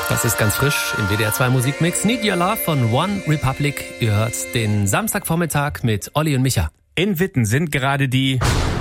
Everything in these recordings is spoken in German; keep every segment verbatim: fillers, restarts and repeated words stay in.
Das ist ganz frisch im W D R zwei Musikmix. Need Your Love von One Republic. Ihr hört den Samstagvormittag mit Olli und Micha. In Witten sind gerade die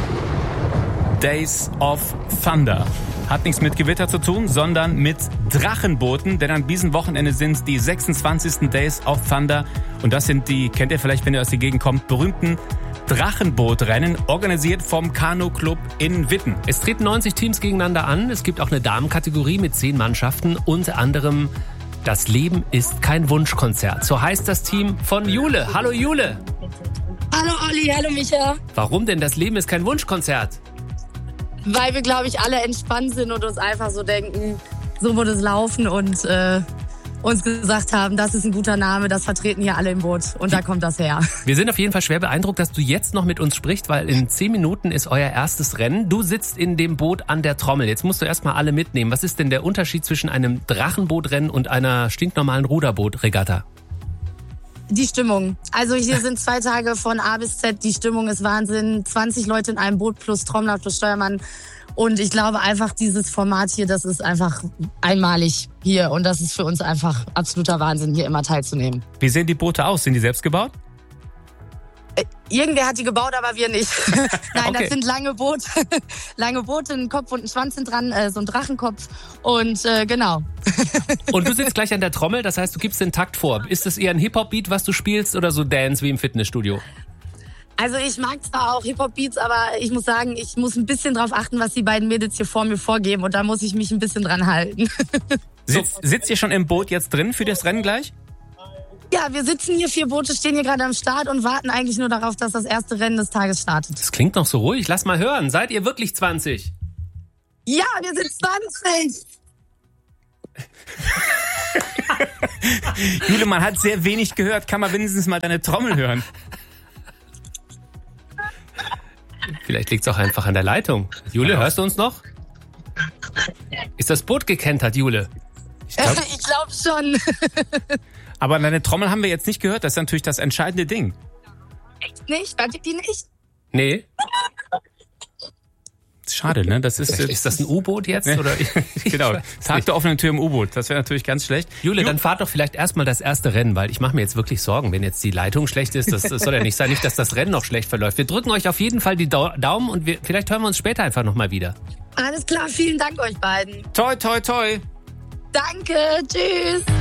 Days of Thunder. Hat nichts mit Gewitter zu tun, sondern mit Drachenbooten. Denn an diesem Wochenende sind es die sechsundzwanzigsten Days of Thunder. Und das sind die, kennt ihr vielleicht, wenn ihr aus der Gegend kommt, berühmten Drachenbootrennen, organisiert vom Kanu-Club in Witten. Es treten neunzig Teams gegeneinander an. Es gibt auch eine Damenkategorie mit zehn Mannschaften. Unter anderem Das Leben ist kein Wunschkonzert. So heißt das Team von Jule. Hallo Jule. Hallo Olli, hallo Micha. Warum denn Das Leben ist kein Wunschkonzert? Weil wir, glaube ich, alle entspannt sind und uns einfach so denken, so wird es laufen und äh, uns gesagt haben, das ist ein guter Name, das vertreten hier alle im Boot und da kommt das her. Wir sind auf jeden Fall schwer beeindruckt, dass du jetzt noch mit uns sprichst, weil in zehn Minuten ist euer erstes Rennen. Du sitzt in dem Boot an der Trommel. Jetzt musst du erstmal alle mitnehmen. Was ist denn der Unterschied zwischen einem Drachenbootrennen und einer stinknormalen Ruderbootregatta? Die Stimmung. Also hier sind zwei Tage von A bis Z. Die Stimmung ist Wahnsinn. zwanzig Leute in einem Boot plus Trommler plus Steuermann. Und ich glaube einfach, dieses Format hier, das ist einfach einmalig hier. Und das ist für uns einfach absoluter Wahnsinn, hier immer teilzunehmen. Wie sehen die Boote aus? Sind die selbst gebaut? Äh, irgendwer hat die gebaut, aber wir nicht. Nein, okay. Das sind lange Boote. lange Boote, ein Kopf und ein Schwanz sind dran, äh, so ein Drachenkopf. Und äh, genau. Und du sitzt gleich an der Trommel, das heißt, du gibst den Takt vor. Ist das eher ein Hip-Hop-Beat, was du spielst, oder so Dance wie im Fitnessstudio? Also ich mag zwar auch Hip-Hop-Beats, aber ich muss sagen, ich muss ein bisschen drauf achten, was die beiden Mädels hier vor mir vorgeben. Und da muss ich mich ein bisschen dran halten. Sitzt, sitzt ihr schon im Boot jetzt drin für das Rennen gleich? Ja, wir sitzen hier, vier Boote stehen hier gerade am Start und warten eigentlich nur darauf, dass das erste Rennen des Tages startet. Das klingt noch so ruhig. Lass mal hören. Seid ihr wirklich zwanzig? Ja, wir sind zwanzig. Jule, man hat sehr wenig gehört. Kann man wenigstens mal deine Trommel hören? Vielleicht liegt es auch einfach an der Leitung. Jule, hörst du uns noch? Ist das Boot gekentert, Jule? Ich glaube glaub schon. Aber deine Trommel haben wir jetzt nicht gehört. Das ist natürlich das entscheidende Ding. Echt nicht? Hört ihr die nicht? Nee. Schade, ne? Das ist, ist das ein U-Boot jetzt? Oder? Genau. Tag der offenen Tür im U-Boot. Das wäre natürlich ganz schlecht. Jule, Ju- dann fahrt doch vielleicht erstmal das erste Rennen, weil ich mache mir jetzt wirklich Sorgen, wenn jetzt die Leitung schlecht ist. Das, das soll ja nicht sein, nicht, dass das Rennen noch schlecht verläuft. Wir drücken euch auf jeden Fall die Daumen und wir, vielleicht hören wir uns später einfach nochmal wieder. Alles klar, vielen Dank euch beiden. Toi, toi, toi. Danke, tschüss.